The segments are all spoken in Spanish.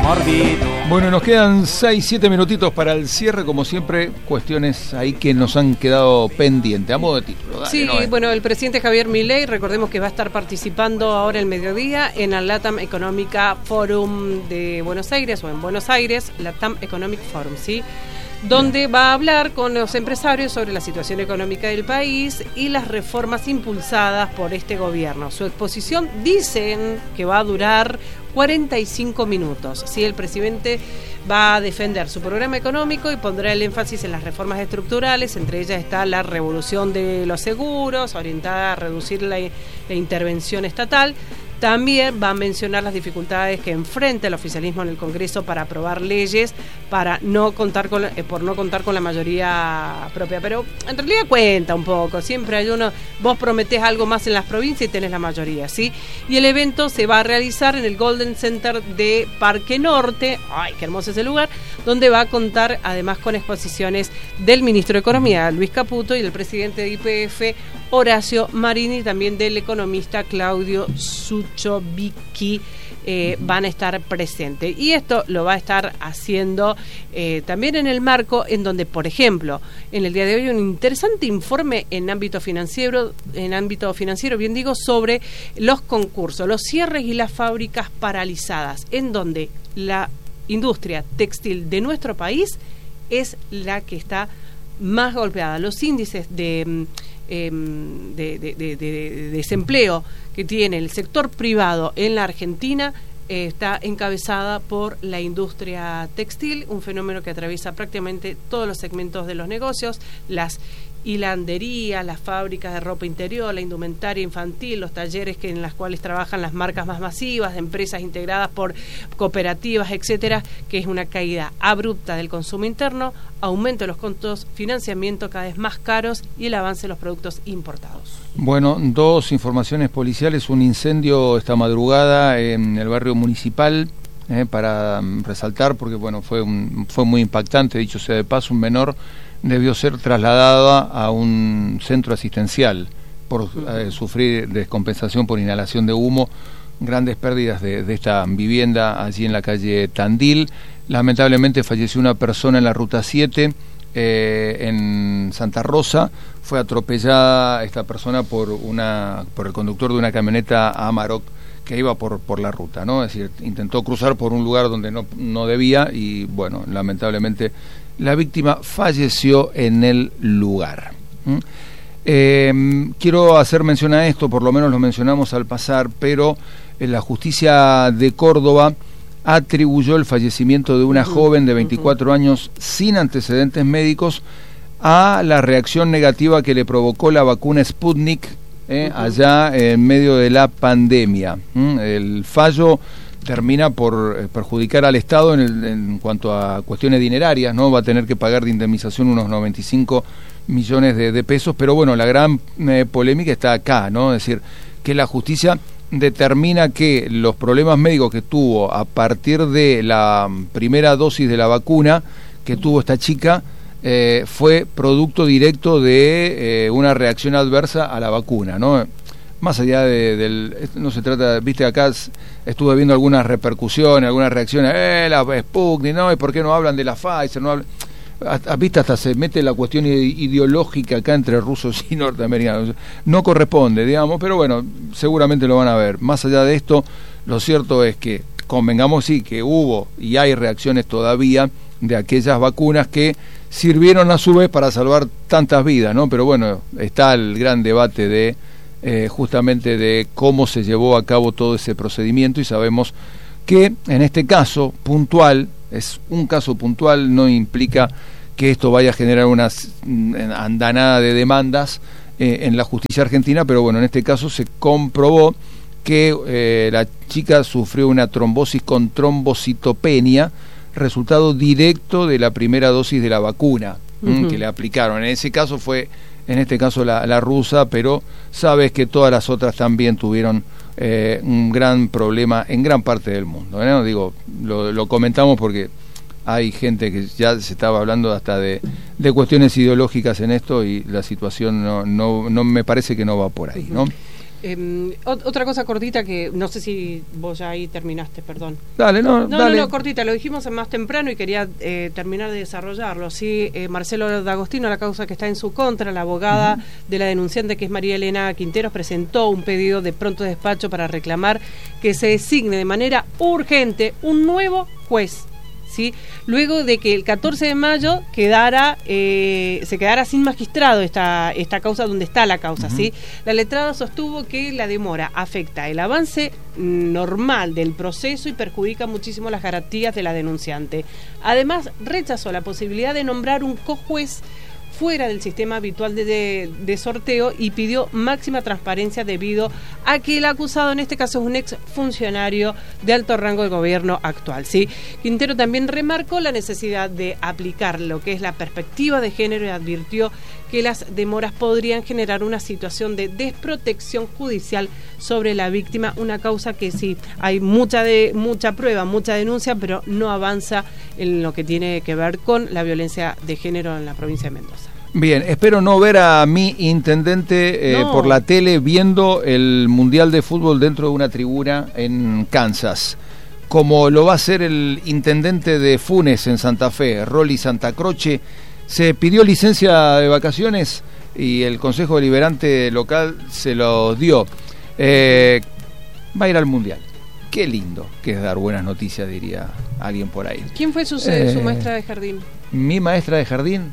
mordido. Bueno, nos quedan 6-7 minutitos para el cierre, como siempre, cuestiones ahí que nos han quedado pendientes, a modo de título. Dale, sí, bueno, el presidente Javier Milei, recordemos que va a estar participando ahora el mediodía en el LATAM Económica Forum de Buenos Aires, o en Buenos Aires, LATAM Economic Forum, ¿sí? Donde va a hablar con los empresarios sobre la situación económica del país y las reformas impulsadas por este gobierno. Su exposición dicen que va a durar 45 minutos. Sí, el presidente va a defender su programa económico y pondrá el énfasis en las reformas estructurales, entre ellas está la revolución de los seguros, orientada a reducir la intervención estatal. También va a mencionar las dificultades que enfrenta el oficialismo en el Congreso para aprobar leyes para por no contar con la mayoría propia. Pero en realidad cuenta un poco. Siempre hay vos prometés algo más en las provincias y tenés la mayoría, ¿sí? Y el evento se va a realizar en el Golden Center de Parque Norte. ¡Ay, qué hermoso ese lugar! Donde va a contar además con exposiciones del ministro de Economía, Luis Caputo, y del presidente de YPF, Horacio Marini, y también del economista Claudio Suchovicki. Van a estar presentes. Y esto lo va a estar haciendo también en el marco en donde, por ejemplo, en el día de hoy un interesante informe en ámbito financiero, bien digo, sobre los concursos, los cierres y las fábricas paralizadas, en donde la industria textil de nuestro país es la que está más golpeada. Los índices de desempleo que tiene el sector privado en la Argentina está encabezada por la industria textil, un fenómeno que atraviesa prácticamente todos los segmentos de los negocios, las hilanderías, las fábricas de ropa interior, la indumentaria infantil, los talleres en los cuales trabajan las marcas más masivas, de empresas integradas por cooperativas, etcétera, que es una caída abrupta del consumo interno, aumento de los costos, financiamiento cada vez más caros y el avance de los productos importados. Bueno, dos informaciones policiales, un incendio esta madrugada en el barrio Municipal, para resaltar, porque bueno, fue muy impactante, dicho sea de paso, un menor debió ser trasladada a un centro asistencial por sufrir descompensación por inhalación de humo, grandes pérdidas de esta vivienda allí en la calle Tandil. Lamentablemente falleció una persona en la ruta 7 en Santa Rosa. Fue atropellada esta persona por el conductor de una camioneta Amarok que iba por la ruta, ¿no? Es decir, intentó cruzar por un lugar donde no debía y bueno, lamentablemente la víctima falleció en el lugar. Quiero hacer mención a esto, por lo menos lo mencionamos al pasar, pero la justicia de Córdoba atribuyó el fallecimiento de una joven de 24 años sin antecedentes médicos a la reacción negativa que le provocó la vacuna Sputnik allá en medio de la pandemia. El fallo termina por perjudicar al Estado en cuanto a cuestiones dinerarias, ¿no? Va a tener que pagar de indemnización unos 95 millones de pesos, pero bueno, la gran polémica está acá, ¿no? Es decir, que la justicia determina que los problemas médicos que tuvo a partir de la primera dosis de la vacuna que tuvo esta chica fue producto directo de una reacción adversa a la vacuna, ¿no? Más allá no se trata, viste, acá estuve viendo algunas repercusiones, algunas reacciones, la Sputnik, ¿no? ¿Y por qué no hablan de la Pfizer? No hablan... Viste, hasta se mete la cuestión ideológica acá entre rusos y norteamericanos. No corresponde, digamos, pero bueno, seguramente lo van a ver. Más allá de esto, lo cierto es que convengamos sí que hubo y hay reacciones todavía de aquellas vacunas que sirvieron a su vez para salvar tantas vidas, ¿no? Pero bueno, está el gran debate de justamente de cómo se llevó a cabo todo ese procedimiento y sabemos que en este caso puntual, es un caso puntual, no implica que esto vaya a generar una andanada de demandas en la justicia argentina, pero bueno, en este caso se comprobó que la chica sufrió una trombosis con trombocitopenia, resultado directo de la primera dosis de la vacuna que le aplicaron. En ese caso fue, en este caso la rusa, pero sabes que todas las otras también tuvieron un gran problema en gran parte del mundo, ¿no? Digo, lo comentamos porque hay gente que ya se estaba hablando hasta de cuestiones ideológicas en esto y la situación no me parece que no va por ahí, ¿no? Otra cosa cortita que no sé si vos ya ahí terminaste, perdón. Dale, dale. No, cortita, lo dijimos más temprano y quería terminar de desarrollarlo. Sí, Marcelo D'Agostino, la causa que está en su contra, la abogada de la denunciante, que es María Elena Quinteros, presentó un pedido de pronto despacho para reclamar que se designe de manera urgente un nuevo juez. ¿Sí? Luego de que el 14 de mayo se quedara sin magistrado esta causa donde está la causa, ¿sí? La letrada sostuvo que la demora afecta el avance normal del proceso y perjudica muchísimo las garantías de la denunciante. Además, rechazó la posibilidad de nombrar un cojuez fuera del sistema habitual de sorteo y pidió máxima transparencia debido a que el acusado en este caso es un ex funcionario de alto rango del gobierno actual, ¿sí? Quintero también remarcó la necesidad de aplicar lo que es la perspectiva de género y advirtió que las demoras podrían generar una situación de desprotección judicial sobre la víctima, una causa que sí, hay mucha prueba, mucha denuncia, pero no avanza en lo que tiene que ver con la violencia de género en la provincia de Mendoza. Bien, espero no ver a mi intendente por la tele viendo el Mundial de Fútbol dentro de una tribuna en Kansas, como lo va a hacer el intendente de Funes en Santa Fe, Rolly Santa Croce. Se pidió licencia de vacaciones y el Consejo Deliberante local se lo dio. Va a ir al Mundial. Qué lindo que es dar buenas noticias, diría alguien por ahí. ¿Quién fue su maestra de jardín? Mi maestra de jardín,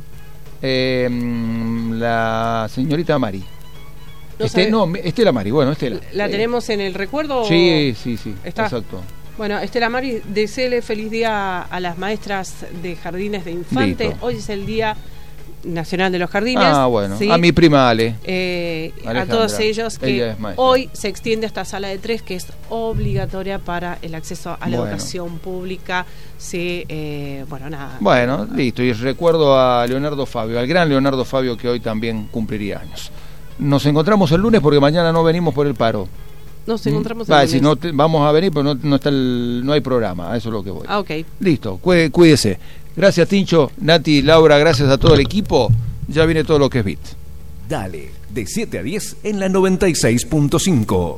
la señorita Mari. Estela Mari, bueno, Estela. ¿La tenemos en el recuerdo? Sí, ¿Está? Exacto. Bueno, Estela Mari, deseele feliz día a las maestras de jardines de infantes. Listo. Hoy es el Día Nacional de los Jardines. Bueno, ¿sí? A mi prima Ale. A todos ellos que hoy se extiende esta sala de 3 que es obligatoria para el acceso a la educación pública. Sí, nada. Bueno, listo. Y recuerdo a Leonardo Fabio, al gran Leonardo Fabio, que hoy también cumpliría años. Nos encontramos el lunes porque mañana no venimos por el paro. Nos encontramos el lunes. Si no vamos a venir, pero no hay programa, a eso es lo que voy. Ok. Listo, cuídese. Gracias, Tincho, Nati, Laura, gracias a todo el equipo. Ya viene todo lo que es BIT. Dale, de 7 a 10 en la 96.5.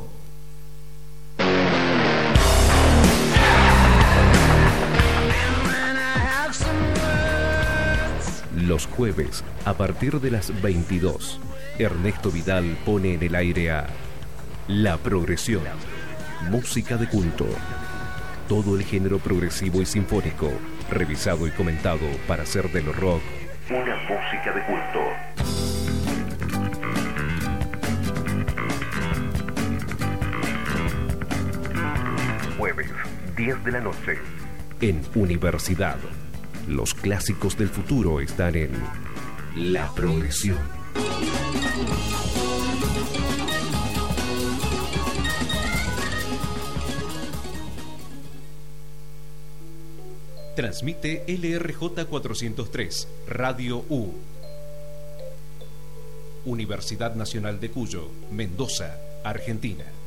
Los jueves, a partir de las 22, Ernesto Vidal pone en el aire a La Progresión, música de culto. Todo el género progresivo y sinfónico, revisado y comentado para hacer del rock una música de culto. Jueves, 10 de la noche. En Universidad. Los clásicos del futuro están en La Progresión. Transmite LRJ 403, Radio U. Universidad Nacional de Cuyo, Mendoza, Argentina.